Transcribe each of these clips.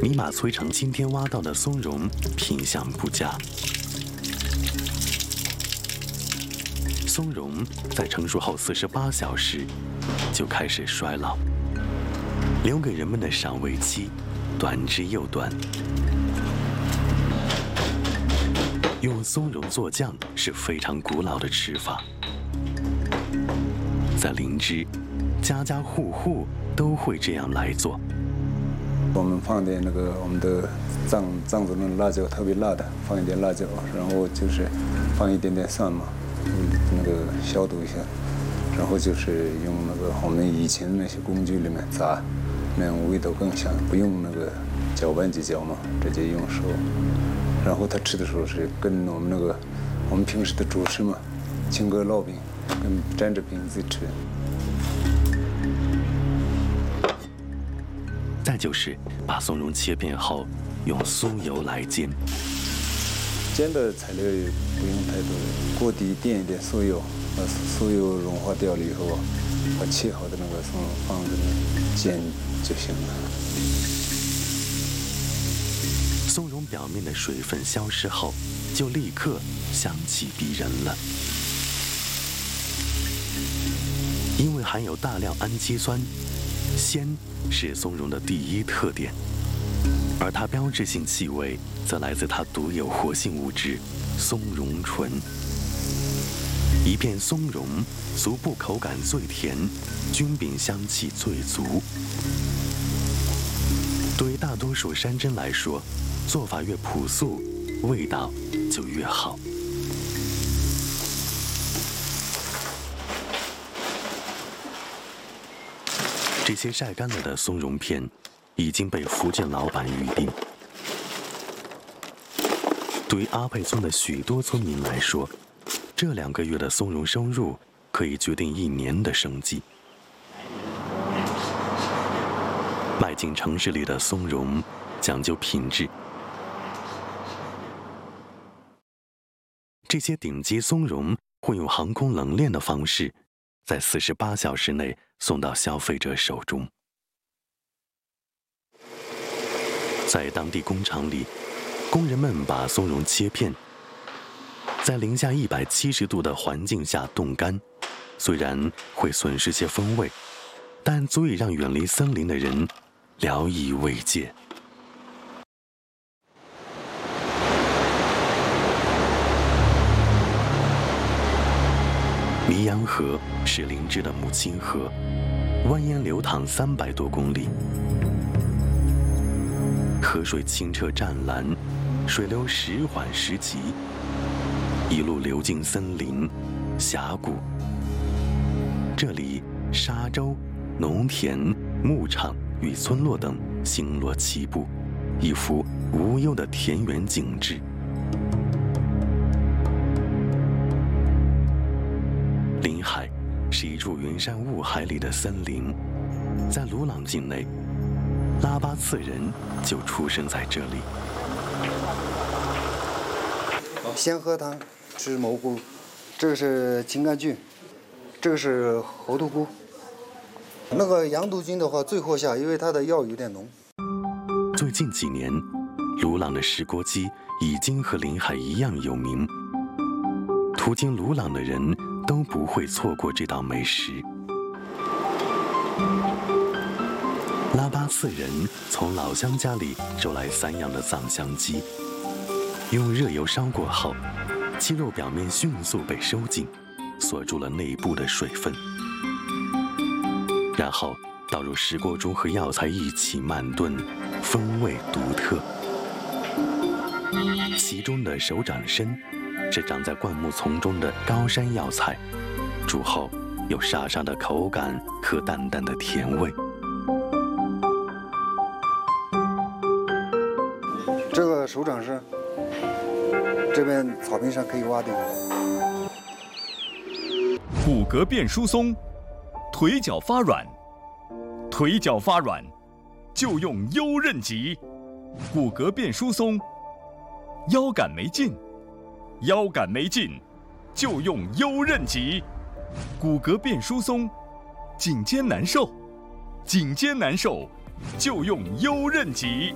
米马催长今天挖到的松茸品相不佳。松茸在成熟后48小时就开始衰老，留给人们的赏味期短之又短。用松茸做酱是非常古老的吃法，在灵芝，家家户户都会这样来做。 我们放点我们的藏族的辣椒，特别辣的，放一点辣椒，然后就是放一点点蒜嘛，消毒一下，然后就是用我们以前那些工具里面炸，那样味道更香，不用搅拌机搅嘛，直接用手。然后他吃的时候是跟我们平时的主食嘛，青稞烙饼，跟沾着饼自己吃。 再就是把松茸切片后，用酥油来煎。 煎的材料也不用太多，锅底垫一点酥油，把酥油融化掉了以后，把切好的松茸放在那煎就行了。 松茸表面的水分消失后，就立刻香气逼人了。因为含有大量氨基酸，鲜是松茸的第一特点，而它标志性气味则来自它独有活性物质松茸醇。一片松茸，足部口感最甜，菌饼香气最足。对于大多数山珍来说，做法越朴素，味道就越好。这些晒干了的松茸片已经被福建老板预定。对于阿沛村的许多村民来说，这2个月的松茸收入可以决定1年的生计。迈进城市里的松茸讲究品质，这些顶级松茸会用航空冷链的方式，在48小时内送到消费者手中。在当地工厂里，工人们把松茸切片，在零下170度的环境下冻干，虽然会损失些风味，但足以让远离森林的人聊以慰藉。黎阳河是灵芝的母亲河，蜿蜒流淌300多公里，河水清澈湛蓝，水流时缓时急，一路流进森林、峡谷。这里沙洲、农田、牧场与村落等星落齐布，一幅无忧的田园景致。临海是一处云山雾海里的森林，在鲁朗境内，拉巴次人就出生在这里。 鲜喝汤，吃蘑菇，这个是青甘菌，这个是猴头菇。羊肚菌的话最后下，因为它的药有点浓。 最近几年，鲁朗的石锅鸡已经和临海一样有名，途经鲁朗的人都不会错过这道美食。拉巴次人从老乡家里收来3样的藏香鸡，用热油烧过后，鸡肉表面迅速被收紧，锁住了内部的水分，然后倒入石锅中和药材一起慢炖，风味独特。其中的手掌参是长在灌木丛中的高山药材，煮后有沙沙的口感和淡淡的甜味。 这个手掌参，这边草坪上可以挖的。 骨骼变疏松，腿脚发软，腿脚发软就用优韧脊。骨骼变疏松，腰杆没劲，腰杆没劲就用优韧脊。骨骼变疏松，颈肩难受，颈肩难受就用优韧脊。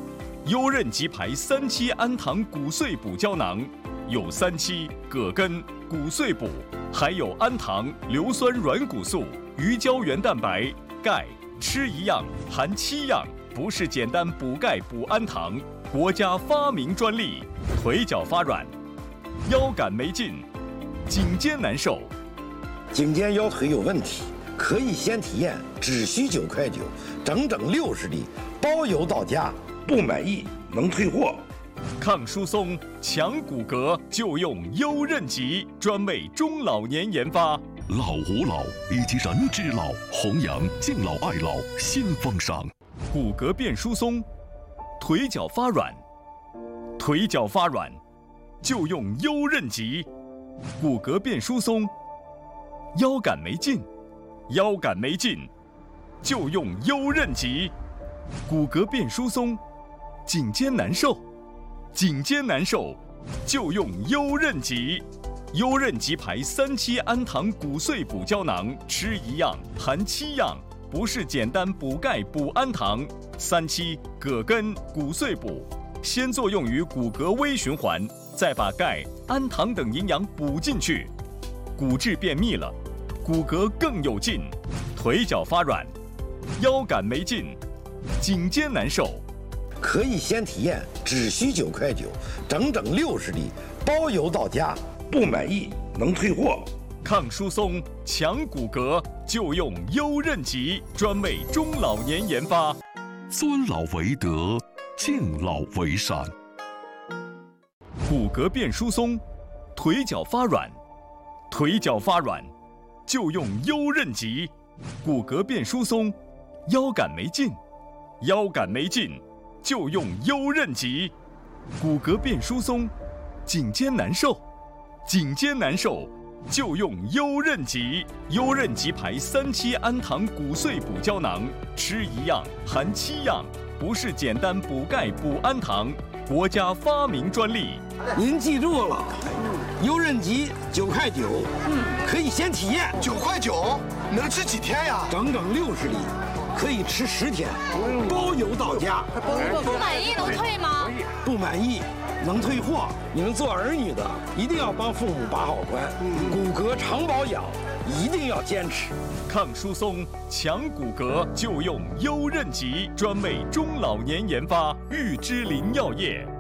优韧吉牌3期氨糖骨碎补胶囊，有3期葛根、骨碎补，还有氨糖、硫酸软骨素、鱼胶原蛋白、钙，吃一样含7样，不是简单补钙补氨糖，国家发明专利。腿脚发软，腰杆没劲，颈肩难受， 颈肩腰腿有问题，可以先体验，只需9块9，整整60粒，包邮到家，不满意能退货。 抗疏松、强骨骼就用优韧吉，专为中老年研发。 老吾老以及人之老，弘扬敬老爱老新风尚。 骨骼变疏松，腿脚发软，腿脚发软就用优韧吉。骨骼变疏松，腰杆没劲，腰杆没劲就用优韧吉。骨骼变疏松，颈肩难受，颈肩难受就用优韧吉。优韧吉牌3期氨糖骨碎补胶囊，吃一样含7样，不是简单补钙补氨糖。3期葛根骨碎补，先作用于骨骼微循环，再把钙、氨糖等营养补进去，骨质变密了，骨骼更有劲。腿脚发软，腰杆没劲，颈肩难受， 可以先体验，只需9块9，整整60粒，包邮到家，不满意能退货。 抗疏松、强骨骼就用优韧吉，专为中老年研发。 尊老为德，敬老为善。 骨骼变疏松，腿脚发软，腿脚发软就用优韧吉。骨骼变疏松，腰杆没劲，腰杆没劲就用优韧吉。骨骼变疏松，颈肩难受，颈肩难受就用优韧吉。优韧吉牌3期氨糖骨碎补胶囊，吃一样含7样，不是简单补钙补氨糖，国家发明专利。 您记住了，优韧吉9块9，可以先体验。 9块9，能吃几天呀？ 整整60粒，可以吃10天，包邮到家。 不满意能退吗？ 不满意能退货。你们做儿女的一定要帮父母把好关，骨骼常保养一定要坚持。 抗疏松、强骨骼就用优韧吉，专为中老年研发。玉芝林药业。